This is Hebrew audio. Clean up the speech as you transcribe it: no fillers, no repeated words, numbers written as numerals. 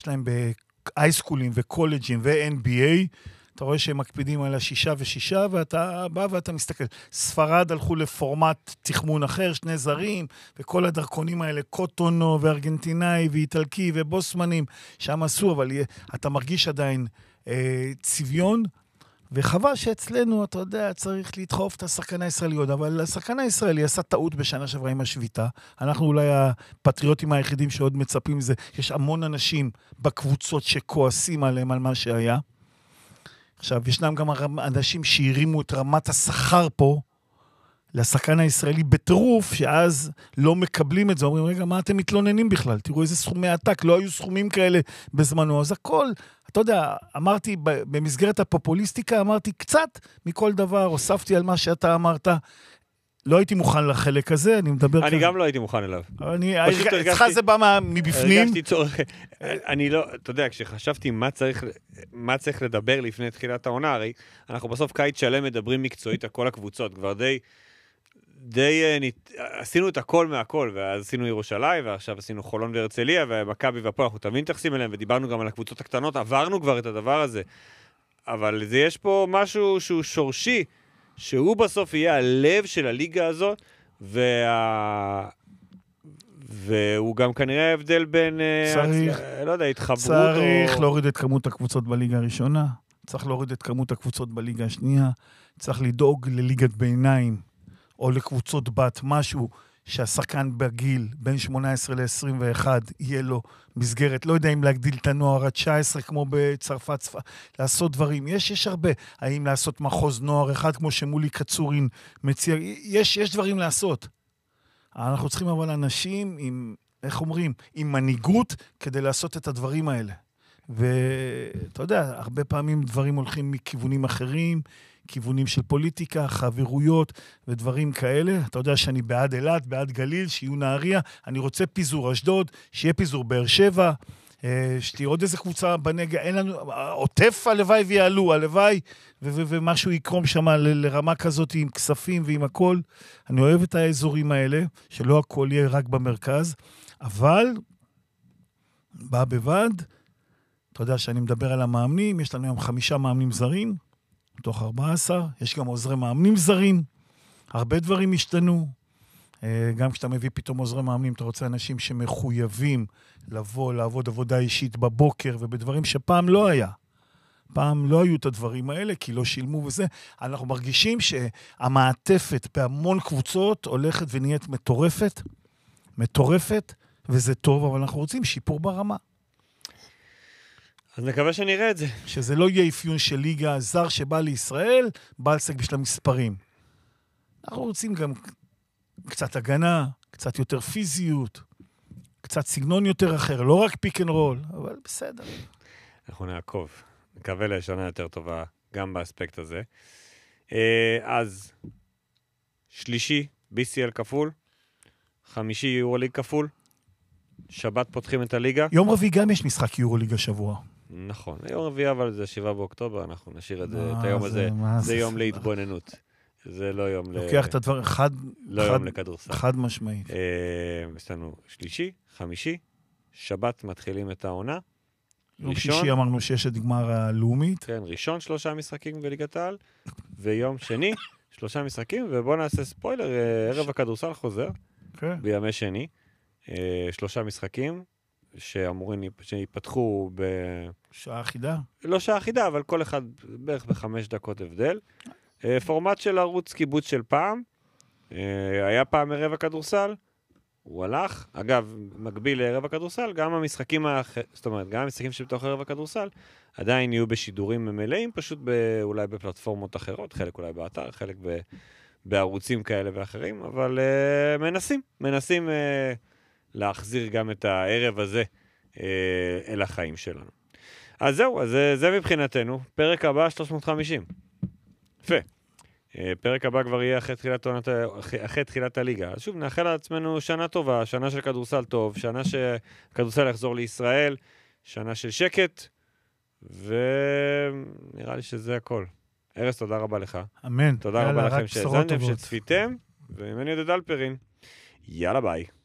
להם באייסקולים וקולג'ים ו-NBA, אתה רואה שהם מקפידים על 6 ו6, ואתה בא ואתה מסתכל. ספרד הלכו לפורמט תחמון אחר, 2 זרים, וכל הדרכונים האלה, קוטונו וארגנטינאי ואיטלקי ובוסמנים, שם עשו, אבל אתה מרגיש עדיין צביון, וחבל שאצלנו, אתה יודע, צריך לדחוף את השחקן הישראלי עוד, אבל השחקן הישראלי עשה טעות בשנה שעברה עם השביתה. אנחנו אולי הפטריוטים היחידים שעוד מצפים מזה. יש המון אנשים בקבוצות שכועסים עליהם על מה שהיה. עכשיו, ישנם גם אנשים שהרימו את רמת השכר פה, לשחקן הישראלי בטירוף, שאז לא מקבלים את זה, אומרים, רגע, מה אתם מתלוננים בכלל? תראו איזה סכומי עתק, לא היו סכומים כאלה בזמנו, אז הכל, אתה יודע, אמרתי, במסגרת הפופוליסטיקה, אמרתי קצת מכל דבר, הוספתי על מה שאתה אמרת, לא הייתי מוכן לחלק הזה, אני מדבר... אני גם לא הייתי מוכן אליו. אצלך זה בא מבפנים. הרגשתי צורך, אני לא, אתה יודע, כשחשבתי מה צריך לדבר לפני תחילת העונה, הרי אנחנו בסוף קיץ שלם מדברים מקצועית על כל הקבוצות, כבר עשינו את הכל מהכל, ואז עשינו ירושלים, ועכשיו עשינו חולון והרצליה, ומכבי והפועל, אנחנו תמיד מתייחסים אליהם, ודיברנו גם על הקבוצות הקטנות, עברנו כבר את הדבר הזה, אבל יש פה משהו שהוא שורשי, שהוא בסוף יהיה הלב של הליגה הזאת, והוא גם כנראה הבדל בין, לא יודע, התחברות צריך להוריד את כמות הקבוצות בליגה הראשונה, צריך להוריד את כמות הקבוצות בליגה השנייה, צריך לדאוג לליגת ביניים, או לקבוצות בת, משהו שהשחקן בגיל בין 18 ל-21 יהיה לו מסגרת, לא יודע אם להגדיל את הנוער עד 19 כמו בצרפת, לעשות דברים, יש הרבה, האם לעשות מחוז נוער אחד כמו שמולי קצורין מציע, יש דברים לעשות. אנחנו צריכים אבל אנשים עם, איך אומרים, עם מנהיגות כדי לעשות את הדברים האלה. ואתה יודע, הרבה פעמים דברים הולכים מכיוונים אחרים, כיוונים של פוליטיקה, חברויות ודברים כאלה. אתה יודע שאני בעד אילת, בעד גליל, שיהיו נהריה. אני רוצה פיזור אשדוד, שיהיה פיזור באר שבע, שתהיה עוד איזה קבוצה בנגע. אין לנו, עוטף הלוואי ויעלו, הלוואי, ומשהו יקרום שם לרמה כזאת עם כספים ועם הכל. אני אוהב את האזורים האלה, שלא הכל יהיה רק במרכז, אבל בא בבד, אתה יודע שאני מדבר על המאמנים, יש לנו היום 5 מאמנים זרים, מתוך 14, יש גם עוזרי מאמנים זרים, הרבה דברים השתנו, גם כשאתה מביא פתאום עוזרי מאמנים, אתה רוצה אנשים שמחויבים לבוא, לעבוד עבודה אישית בבוקר, ובדברים שפעם לא היה. פעם לא היו את הדברים האלה, כי לא שילמו וזה. אנחנו מרגישים שהמעטפת בהמון קבוצות הולכת ונהיית מטורפת, וזה טוב, אבל אנחנו רוצים שיפור ברמה. אז נקווה שנראה את זה. שזה לא יהיה אפיון של ליגה זר שבא לישראל, בא לסק בשביל המספרים. אנחנו רוצים גם קצת הגנה, קצת יותר פיזיות, קצת סגנון יותר אחר, לא רק פיק אנד רול, אבל בסדר. אנחנו נעקוב. נקווה לשנה יותר טובה גם באספקט הזה. אז שלישי, BCL כפול, חמישי יורוליג כפול, שבת פותחים את הליגה. יום רביעי גם יש משחק יורוליג השבוע. נכון, יום רביעי אבל זה 7 באוקטובר, אנחנו נשאיר את היום הזה, זה יום להתבוננות. זה לא יום לוקח את הדבר, לא יום לכדורסל. חד משמעית. יש לנו שלישי, חמישי, שבת מתחילים את העונה. יום שישי אמרנו שיש את גמר הלאומית. כן, ראשון 3 משחקים בליגת העל, ויום שני 3 משחקים, ובואו נעשה ספוילר, ערב הכדורסל חוזר, בימי שני, 3 משחקים, שאמורים שיפתחו שעה אחידה? לא שעה אחידה, אבל כל אחד בערך ב5 דקות הבדל. פורמט של ערוץ קיבוץ של פעם, היה פעם ערב הכדורסל, הוא הלך, אגב, מקביל לערב הכדורסל, גם המשחקים זאת אומרת, גם המשחקים שבתוך ערב הכדורסל, עדיין יהיו בשידורים מלאים, פשוט אולי בפלטפורמות אחרות, חלק אולי באתר, חלק בערוצים כאלה ואחרים, אבל מנסים להחזיר גם את הערב הזה אל החיים שלנו. אז זהו, אז זה מבחינתנו, פרק הבא 350. יפה. פרק הבא כבר יהיה אחרי תחילת הליגה. אז שוב, נאחל לעצמנו שנה טובה, שנה של כדורסל טוב, שנה שכדורסל יחזור לישראל, שנה של שקט, ונראה לי שזה הכל. ארז, תודה רבה לך. אמן. תודה רבה לכם שהזנתם, שצפיתם, וממני יהודה דלפרין. יאללה ביי.